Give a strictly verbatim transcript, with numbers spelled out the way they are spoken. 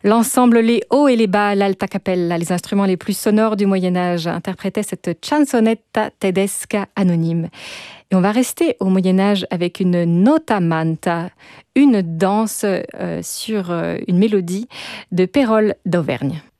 L'ensemble Les Hauts et les Bas, l'Alta Cappella, les instruments les plus sonores du Moyen-Âge, interprétaient cette canzonetta tedesca anonyme. Et on va rester au Moyen-Âge avec une nota manta, une danse euh, sur euh, une mélodie de Pérol d'Auvergne.